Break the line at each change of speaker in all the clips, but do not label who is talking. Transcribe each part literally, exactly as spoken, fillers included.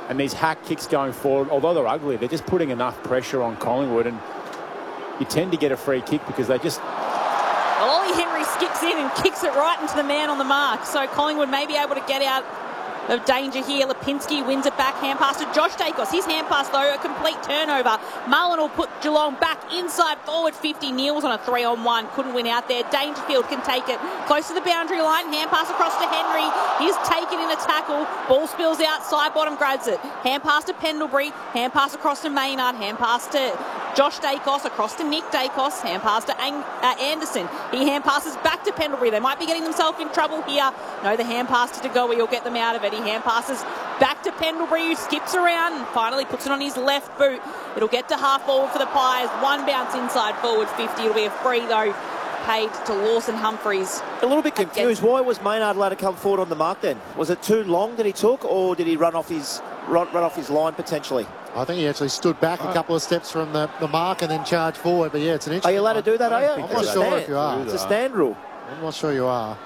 And these hack kicks going forward, although they're ugly, they're just putting enough pressure on Collingwood, and you tend to get a free kick because they just...
Well, Ollie Henry skips in and kicks it right into the man on the mark. So Collingwood may be able to get out of danger here. Lipinski wins it back. Hand pass to Josh Dacos. His hand pass, though, a complete turnover. Mullen will put Geelong back inside forward fifty. Neil was on a three on one. Couldn't win out there. Dangerfield can take it. Close to the boundary line. Hand pass across to Henry. He's taken in a tackle. Ball spills out. Side bottom grabs it. Hand pass to Pendlebury. Hand pass across to Maynard. Hand pass to Josh Dacos. Across to Nick Dacos. Hand pass to Ang- uh, Anderson. He hand passes back to Pendlebury. They might be getting themselves in trouble here. No, the hand pass to Degoe will get them out of it. He hand passes back to Pendlebury, who skips around and finally puts it on his left boot. It'll get to half forward for the Pies. One bounce inside forward fifty. It'll be a free, though, paid to Lawson Humphries.
A little bit confused. Why was Maynard allowed to come forward on the mark then? Was it too long that he took, or did he run off his run, run off his line potentially?
I think he actually stood back a couple of steps from the, the mark and then charged forward. But yeah, it's an interesting.
Are you allowed to do that, are you?
I'm not sure if you are.
It's a stand rule.
I'm not sure you are.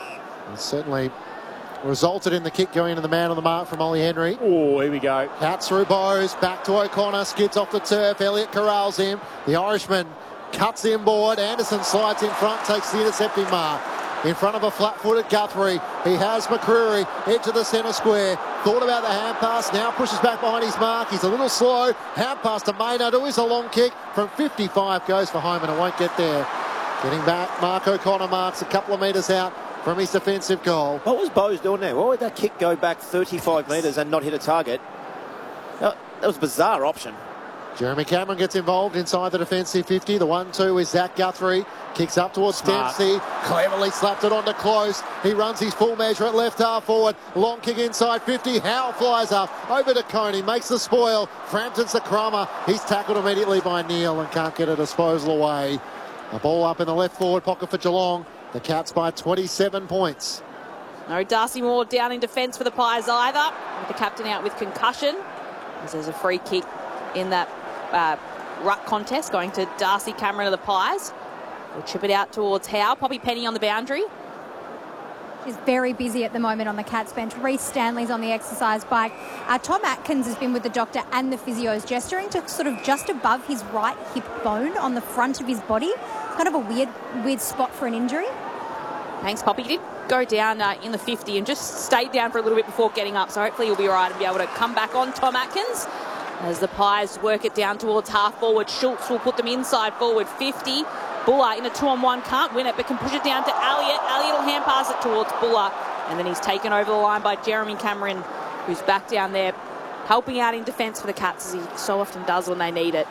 It certainly resulted in the kick going into the man on the mark from Ollie Henry.
Oh, here we go.
Cats through Bowes, back to O'Connor, skids off the turf. Elliott corrals him. The Irishman cuts inboard. Anderson slides in front, takes the intercepting mark. In front of a flat-footed Guthrie. He has McCreery, edge of the centre square. Thought about the hand pass, now pushes back behind his mark. He's a little slow. Hand pass to Maynard, who is a long kick. From fifty-five, goes for home and it won't get there. Getting back, Mark O'Connor marks a couple of metres out from his defensive goal.
What was Bowes doing there? Why would that kick go back thirty-five metres and not hit a target? That was a bizarre option.
Jeremy Cameron gets involved inside the defensive fifty. The one two is Zach Guthrie. Kicks up towards
Smart.
Dempsey. Cleverly slapped it onto Close. He runs his full measure at left half forward. Long kick inside fifty. Howe flies up. Over to Coney. Makes the spoil. Frampton's the crummer. He's tackled immediately by Neil and can't get a disposal away. A ball up in the left forward pocket for Geelong. The Cats by twenty-seven points.
No Darcy Moore down in defence for the Pies either. With the captain out with concussion. As there's a free kick in that uh, ruck contest going to Darcy Cameron of the Pies. We'll chip it out towards Howe. Poppy Penny on the boundary.
She's very busy at the moment on the Cats bench. Reece Stanley's on the exercise bike. Uh, Tom Atkins has been with the doctor and the physios, gesturing to sort of just above his right hip bone on the front of his body. It's kind of a weird, weird spot for an injury.
Thanks, Poppy. He did go down uh, in the fifty and just stayed down for a little bit before getting up, so hopefully he'll be all right and be able to come back on. Tom Atkins, as the Pies work it down towards half forward. Schultz will put them inside forward fifty. Buller in a two-on-one, can't win it, but can push it down to Elliott. Elliott will hand pass it towards Buller, and then he's taken over the line by Jeremy Cameron, who's back down there helping out in defence for the Cats, as he so often does when they need it.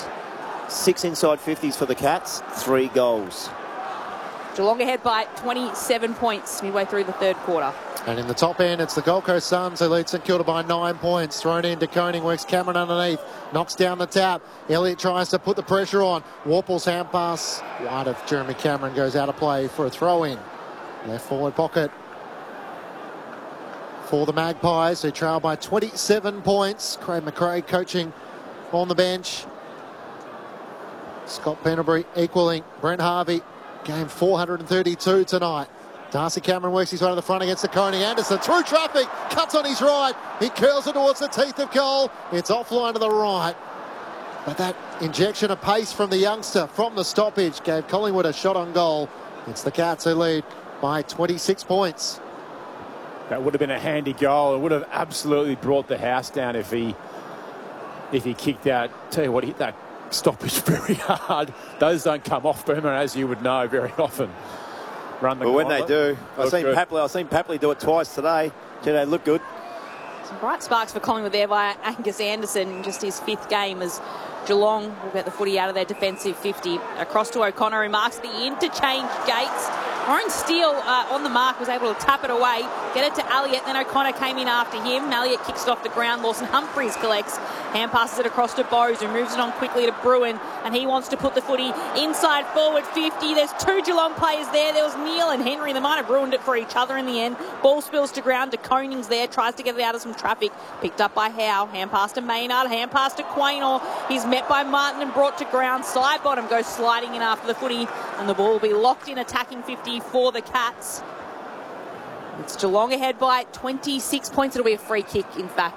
Six inside fifties for the Cats, three goals.
Geelong ahead by twenty-seven points midway through the third quarter.
And in the top end, it's the Gold Coast Suns who lead St Kilda by nine points. Thrown in to Koning, works Cameron underneath, knocks down the tap. Elliott tries to put the pressure on. Warple's hand pass wide of Jeremy Cameron goes out of play for a throw-in. Left forward pocket for the Magpies, who trail by twenty-seven points. Craig McRae coaching on the bench. Scott Pendlebury equaling Brent Harvey. Game four hundred thirty-two tonight. Darcy Cameron works his way to the front against the Coney. Anderson through traffic, cuts on his right. He curls it towards the teeth of goal. It's offline to the right. But that injection of pace from the youngster from the stoppage gave Collingwood a shot on goal. It's the Cats who lead by twenty-six points.
That would have been a handy goal. It would have absolutely brought the house down if he if he kicked out. Tell you what, he hit that stoppage very hard. Those don't come off Boomer, as you would know, very often. Run the
well, when they do, I've seen
good.
Papley. I've seen Papley do it twice today. Gee, they look good.
Some bright sparks for Collingwood there by Angus Anderson in just his fifth game, as Geelong will get the footy out of their defensive fifty. Across to O'Connor, who marks the interchange gates. Warren Steele uh, on the mark was able to tap it away, get it to Elliott, then O'Connor came in after him. Elliott kicks it off the ground. Lawson Humphries collects, hand passes it across to Bowes, who moves it on quickly to Bruin, and he wants to put the footy inside forward fifty. There's two Geelong players there. There was Neil and Henry. They might have ruined it for each other in the end. Ball spills to ground. De Koning's there, tries to get it out of some traffic. Picked up by Howe. Hand pass to Maynard. Hand pass to Quaynor. He's met by Martin and brought to ground. Side bottom goes sliding in after the footy, and the ball will be locked in attacking fifty for the Cats. It's Geelong ahead by twenty-six points. It'll be a free kick, in fact.